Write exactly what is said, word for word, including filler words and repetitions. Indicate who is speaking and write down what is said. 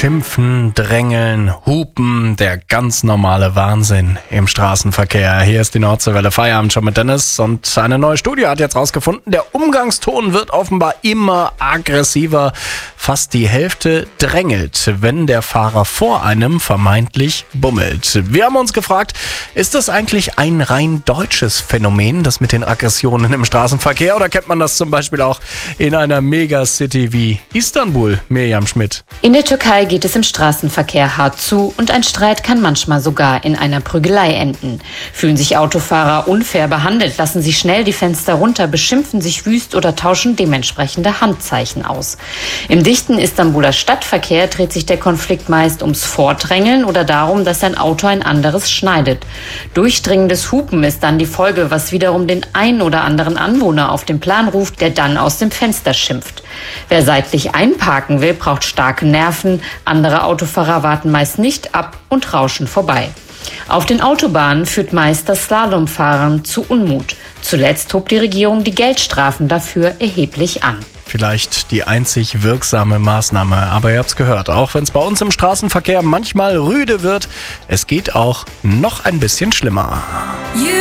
Speaker 1: Schimpfen, Drängeln, Hupen, der ganz normale Wahnsinn im Straßenverkehr. Hier ist die Nordseewelle Feierabend schon mit Dennis und eine neue Studie hat jetzt rausgefunden, der Umgangston wird offenbar immer aggressiver. Fast die Hälfte drängelt, wenn der Fahrer vor einem vermeintlich bummelt. Wir haben uns gefragt, ist das eigentlich ein rein deutsches Phänomen, das mit den Aggressionen im Straßenverkehr, oder kennt man das zum Beispiel auch in einer Megacity wie Istanbul? Mirjam Schmidt.
Speaker 2: In der Türkei geht es im Straßenverkehr hart zu und ein Streit kann manchmal sogar in einer Prügelei enden. Fühlen sich Autofahrer unfair behandelt, lassen sie schnell die Fenster runter, beschimpfen sich wüst oder tauschen dementsprechende Handzeichen aus. Im dichten Istanbuler Stadtverkehr dreht sich der Konflikt meist ums Vordrängeln oder darum, dass ein Auto ein anderes schneidet. Durchdringendes Hupen ist dann die Folge, was wiederum den ein oder anderen Anwohner auf den Plan ruft, der dann aus dem Fenster schimpft. Wer seitlich einparken will, braucht starke Nerven. Andere Autofahrer warten meist nicht ab und rauschen vorbei. Auf den Autobahnen führt meist das Slalomfahren zu Unmut. Zuletzt hob die Regierung die Geldstrafen dafür erheblich an.
Speaker 1: Vielleicht die einzig wirksame Maßnahme, aber ihr habt's gehört, auch wenn es bei uns im Straßenverkehr manchmal rüde wird, es geht auch noch ein bisschen schlimmer.